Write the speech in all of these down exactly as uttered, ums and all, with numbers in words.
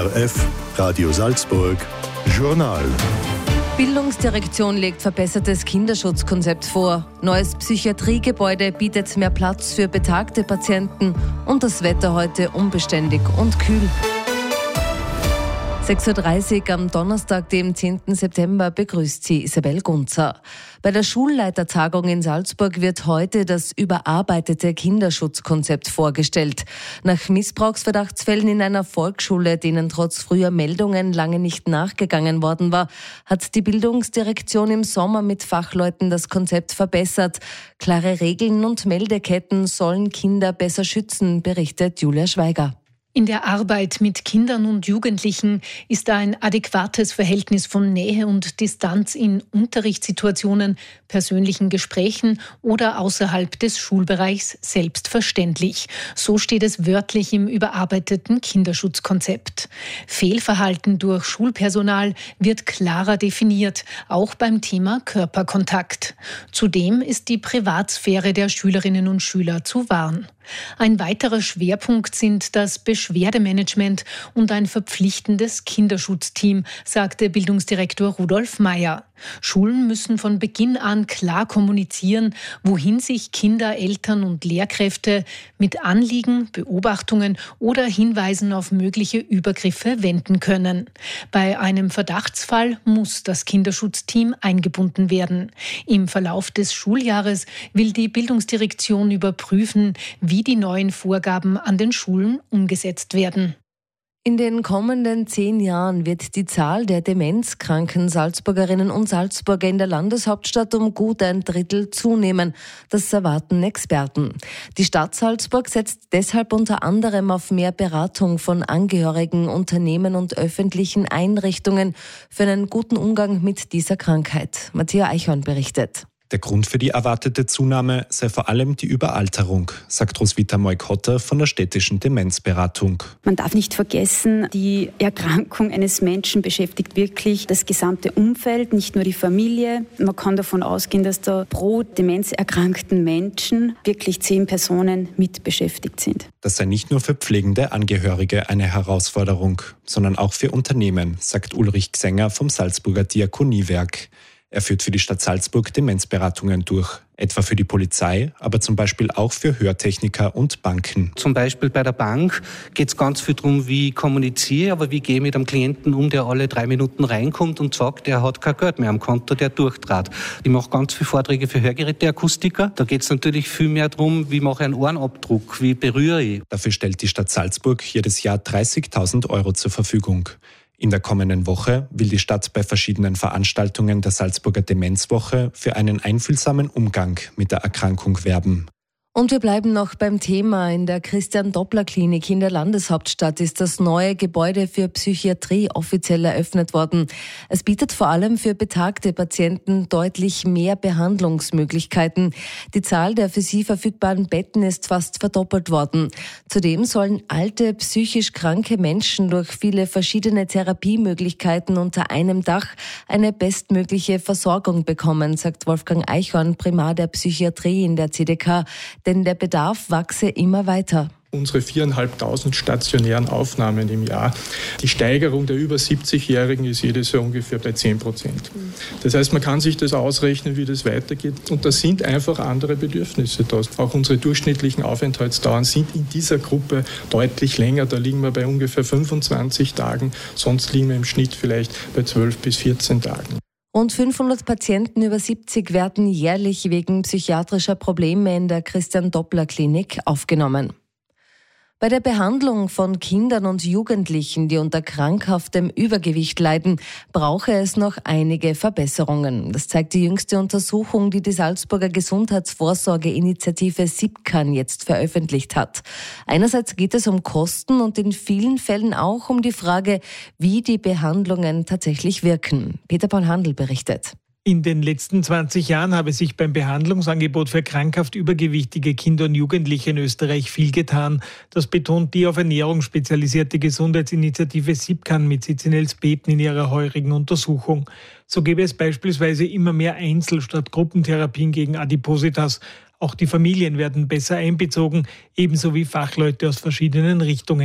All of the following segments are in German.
R F, Radio Salzburg, Journal. Bildungsdirektion legt verbessertes Kinderschutzkonzept vor. Neues Psychiatriegebäude bietet mehr Platz für betagte Patienten und das Wetter heute unbeständig und kühl. sechs Uhr dreißig am Donnerstag, dem zehnten September, begrüßt sie Isabel Gunzer. Bei der Schulleitertagung in Salzburg wird heute das überarbeitete Kinderschutzkonzept vorgestellt. Nach Missbrauchsverdachtsfällen in einer Volksschule, denen trotz früher Meldungen lange nicht nachgegangen worden war, hat die Bildungsdirektion im Sommer mit Fachleuten das Konzept verbessert. Klare Regeln und Meldeketten sollen Kinder besser schützen, berichtet Julia Schweiger. In der Arbeit mit Kindern und Jugendlichen ist ein adäquates Verhältnis von Nähe und Distanz in Unterrichtssituationen, persönlichen Gesprächen oder außerhalb des Schulbereichs selbstverständlich. So steht es wörtlich im überarbeiteten Kinderschutzkonzept. Fehlverhalten durch Schulpersonal wird klarer definiert, auch beim Thema Körperkontakt. Zudem ist die Privatsphäre der Schülerinnen und Schüler zu wahren. Ein weiterer Schwerpunkt sind das Beschwerdemanagement und ein verpflichtendes Kinderschutzteam, sagte Bildungsdirektor Rudolf Meyer. Schulen müssen von Beginn an klar kommunizieren, wohin sich Kinder, Eltern und Lehrkräfte mit Anliegen, Beobachtungen oder Hinweisen auf mögliche Übergriffe wenden können. Bei einem Verdachtsfall muss das Kinderschutzteam eingebunden werden. Im Verlauf des Schuljahres will die Bildungsdirektion überprüfen, wie die neuen Vorgaben an den Schulen umgesetzt werden. In den kommenden zehn Jahren wird die Zahl der demenzkranken Salzburgerinnen und Salzburger in der Landeshauptstadt um gut ein Drittel zunehmen. Das erwarten Experten. Die Stadt Salzburg setzt deshalb unter anderem auf mehr Beratung von Angehörigen, Unternehmen und öffentlichen Einrichtungen für einen guten Umgang mit dieser Krankheit. Matthias Eichhorn berichtet. Der Grund für die erwartete Zunahme sei vor allem die Überalterung, sagt Roswitha Moik-Hotter von der städtischen Demenzberatung. Man darf nicht vergessen, die Erkrankung eines Menschen beschäftigt wirklich das gesamte Umfeld, nicht nur die Familie. Man kann davon ausgehen, dass da pro demenzerkrankten Menschen wirklich zehn Personen mit beschäftigt sind. Das sei nicht nur für pflegende Angehörige eine Herausforderung, sondern auch für Unternehmen, sagt Ulrich Gsänger vom Salzburger Diakoniewerk. Er führt für die Stadt Salzburg Demenzberatungen durch, etwa für die Polizei, aber zum Beispiel auch für Hörtechniker und Banken. Zum Beispiel bei der Bank geht es ganz viel darum, wie ich kommuniziere, aber wie gehe ich mit einem Klienten um, der alle drei Minuten reinkommt und sagt, er hat kein Geld mehr am Konto, der durchtrat. Ich mache ganz viele Vorträge für Hörgeräteakustiker. Da geht es natürlich viel mehr darum, wie mache ich einen Ohrenabdruck, wie berühre ich. Dafür stellt die Stadt Salzburg jedes Jahr dreißigtausend Euro zur Verfügung. In der kommenden Woche will die Stadt bei verschiedenen Veranstaltungen der Salzburger Demenzwoche für einen einfühlsamen Umgang mit der Erkrankung werben. Und wir bleiben noch beim Thema. In der Christian-Doppler-Klinik in der Landeshauptstadt ist das neue Gebäude für Psychiatrie offiziell eröffnet worden. Es bietet vor allem für betagte Patienten deutlich mehr Behandlungsmöglichkeiten. Die Zahl der für sie verfügbaren Betten ist fast verdoppelt worden. Zudem sollen alte, psychisch kranke Menschen durch viele verschiedene Therapiemöglichkeiten unter einem Dach eine bestmögliche Versorgung bekommen, sagt Wolfgang Eichhorn, Primar der Psychiatrie in der C D K. Denn der Bedarf wachse immer weiter. Unsere viertausendfünfhundert stationären Aufnahmen im Jahr. Die Steigerung der über siebzigjährigen ist jedes Jahr ungefähr bei zehn Prozent. Das heißt, man kann sich das ausrechnen, wie das weitergeht. Und da sind einfach andere Bedürfnisse da. Auch unsere durchschnittlichen Aufenthaltsdauern sind in dieser Gruppe deutlich länger. Da liegen wir bei ungefähr fünfundzwanzig Tagen. Sonst liegen wir im Schnitt vielleicht bei zwölf bis vierzehn Tagen. Rund fünfhundert Patienten über siebzig werden jährlich wegen psychiatrischer Probleme in der Christian-Doppler-Klinik aufgenommen. Bei der Behandlung von Kindern und Jugendlichen, die unter krankhaftem Übergewicht leiden, brauche es noch einige Verbesserungen. Das zeigt die jüngste Untersuchung, die die Salzburger Gesundheitsvorsorgeinitiative S I B K A N jetzt veröffentlicht hat. Einerseits geht es um Kosten und in vielen Fällen auch um die Frage, wie die Behandlungen tatsächlich wirken. Peter Paul Handl berichtet. In den letzten zwanzig Jahren habe sich beim Behandlungsangebot für krankhaft übergewichtige Kinder und Jugendliche in Österreich viel getan. Das betont die auf Ernährung spezialisierte Gesundheitsinitiative S I B K A N mit Sitz in Elsbeten in ihrer heurigen Untersuchung. So gäbe es beispielsweise immer mehr Einzel- statt Gruppentherapien gegen Adipositas. Auch die Familien werden besser einbezogen, ebenso wie Fachleute aus verschiedenen Richtungen.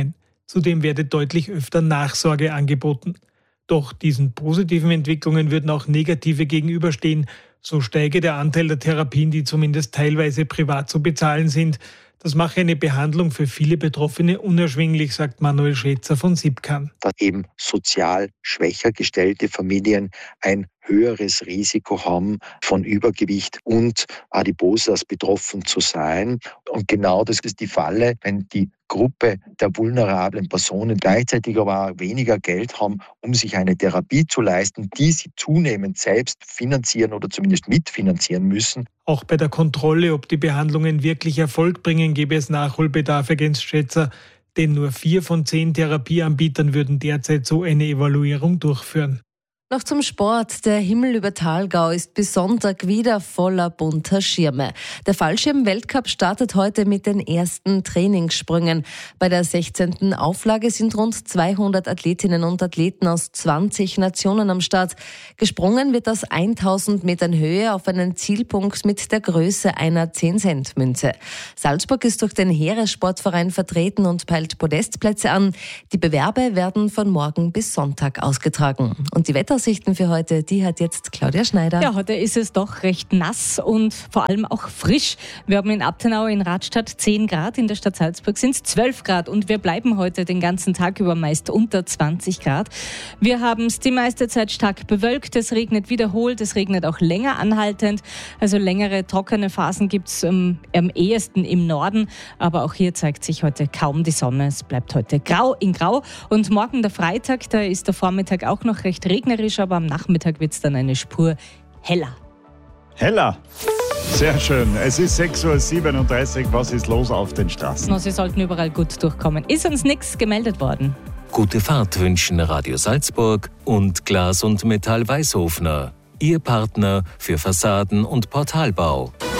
Zudem werde deutlich öfter Nachsorge angeboten. Doch diesen positiven Entwicklungen würden auch negative gegenüberstehen. So steige der Anteil der Therapien, die zumindest teilweise privat zu bezahlen sind. Das mache eine Behandlung für viele Betroffene unerschwinglich, sagt Manuel Schätzer von SIPCAN. Da eben sozial schwächer gestellte Familien ein höheres Risiko haben, von Übergewicht und Adipositas betroffen zu sein. Und genau das ist die Falle, wenn die Gruppe der vulnerablen Personen gleichzeitig aber auch weniger Geld haben, um sich eine Therapie zu leisten, die sie zunehmend selbst finanzieren oder zumindest mitfinanzieren müssen. Auch bei der Kontrolle, ob die Behandlungen wirklich Erfolg bringen, gäbe es Nachholbedarf, ergänzt Schätzer. Denn nur vier von zehn Therapieanbietern würden derzeit so eine Evaluierung durchführen. Noch zum Sport. Der Himmel über Thalgau ist bis Sonntag wieder voller bunter Schirme. Der Fallschirm-Weltcup startet heute mit den ersten Trainingssprüngen. Bei der sechzehnten Auflage sind rund zweihundert Athletinnen und Athleten aus zwanzig Nationen am Start. Gesprungen wird aus tausend Metern Höhe auf einen Zielpunkt mit der Größe einer zehn-Cent-Münze. Salzburg ist durch den Heeressportverein vertreten und peilt Podestplätze an. Die Bewerbe werden von morgen bis Sonntag ausgetragen. Und die Wetter Aussichten für heute, die hat jetzt Claudia Schneider. Ja, heute ist es doch recht nass und vor allem auch frisch. Wir haben in Abtenau in Radstadt zehn Grad, in der Stadt Salzburg sind es zwölf Grad und wir bleiben heute den ganzen Tag über meist unter zwanzig Grad. Wir haben es die meiste Zeit stark bewölkt, es regnet wiederholt, es regnet auch länger anhaltend. Also längere trockene Phasen gibt es ähm, am ehesten im Norden, aber auch hier zeigt sich heute kaum die Sonne. Es bleibt heute grau in grau und morgen der Freitag, da ist der Vormittag auch noch recht regnerisch, aber am Nachmittag wird es dann eine Spur heller. Heller? Sehr schön. Es ist sechs Uhr siebenunddreißig. Was ist los auf den Straßen? No, Sie sollten überall gut durchkommen. Ist uns nichts gemeldet worden. Gute Fahrt wünschen Radio Salzburg und Glas und Metall Weißhofner. Ihr Partner für Fassaden- und Portalbau.